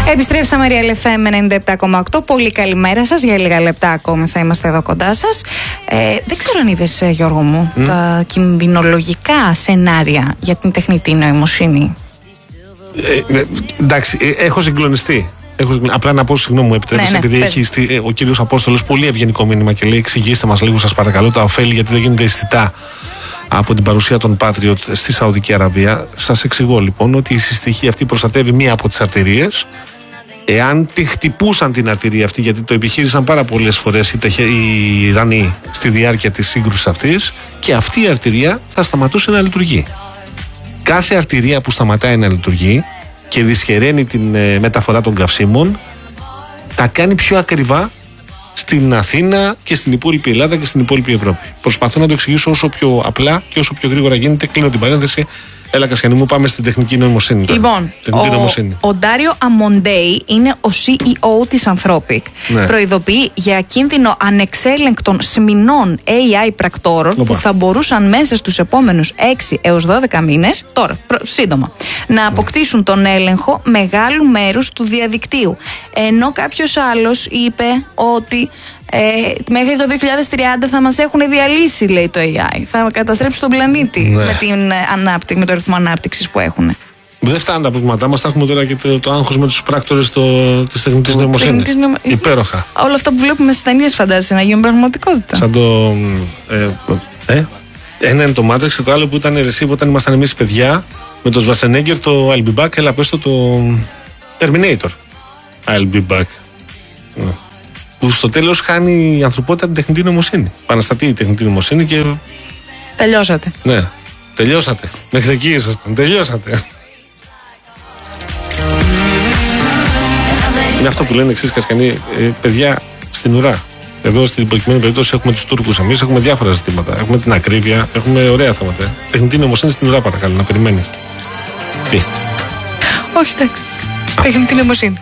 Επιστρέψαμε Real FM 97,8. Πολύ καλημέρα σας. Για λίγα λεπτά ακόμη θα είμαστε εδώ κοντά σας. Δεν ξέρω αν είδες, Γιώργο μου, τα κινδυνολογικά σενάρια για την τεχνητή νοημοσύνη. Εντάξει, έχω συγκλονιστεί. Απλά να πω, συγγνώμη μου, επιτρέπεις, επειδή έχει ο κύριος Απόστολος πολύ ευγενικό μήνυμα και λέει: εξηγήστε μας λίγο, σας παρακαλώ, τα ωφέλη, γιατί δεν γίνεται αισθητά από την παρουσία των Patriot στη Σαουδική Αραβία. Σας εξηγώ λοιπόν ότι η συστοιχή αυτή προστατεύει μία από τις αρτηρίες. Εάν τη χτυπούσαν την αρτηρία αυτή, γιατί το επιχείρησαν πάρα πολλές φορές οι Ιρανοί στη διάρκεια της σύγκρουσης αυτής, και αυτή η αρτηρία θα σταματούσε να λειτουργεί. Κάθε αρτηρία που σταματάει να λειτουργεί και δυσχεραίνει την μεταφορά των καυσίμων, τα κάνει πιο ακριβά στην Αθήνα και στην υπόλοιπη Ελλάδα και στην υπόλοιπη Ευρώπη. Προσπαθώ να το εξηγήσω όσο πιο απλά και όσο πιο γρήγορα γίνεται. Κλείνω την παρένθεση. Έλα, Κασιανή μου, πάμε στην τεχνική νοημοσύνη. Λοιπόν, ο Ντάριο Αμοντέι είναι ο CEO της Anthropic. Ναι. Προειδοποιεί για κίνδυνο ανεξέλεγκτων σμηνών AI πρακτόρων που θα μπορούσαν μέσα στους επόμενους 6 έως 12 μήνες, τώρα, σύντομα, να αποκτήσουν τον έλεγχο μεγάλου μέρους του διαδικτύου. Ενώ κάποιος άλλος είπε ότι μέχρι το 2030 θα μας έχουν διαλύσει, λέει, το AI. Θα καταστρέψει τον πλανήτη με το ρυθμό ανάπτυξης που έχουν. Δεν φτάνουν τα προβλήματά μας, θα έχουμε τώρα και το άγχος με τους πράκτορες της τεχνητής νοημοσύνης. Υπέροχα. Όλα αυτά που βλέπουμε στις ταινίες, φαντάζεσαι, να γίνουν πραγματικότητα. Σαν το. Ένα είναι το Matrix και το άλλο που ήταν εσύ όταν ήμασταν εμείς παιδιά με το Schwarzenegger, το I'll be back, έλα πες το Terminator. I'll be back. Που στο τέλος χάνει η ανθρωπότητα την τεχνητή νοημοσύνη. Επαναστατεί η τεχνητή νοημοσύνη και. Τελειώσατε. Ναι, τελειώσατε. Μέχρι εκεί ήσασταν. Τελειώσατε. Είναι αυτό που λένε εξής, Κασκανή, παιδιά στην ουρά. Εδώ στην προκειμένη περίπτωση έχουμε τους Τούρκους, εμείς έχουμε διάφορα ζητήματα. Έχουμε την ακρίβεια, έχουμε ωραία θέματα. Τεχνητή νοημοσύνη στην ουρά, παρακαλώ, να περιμένει. Όχι, εντάξει. Τεχνητή νοημοσύνη.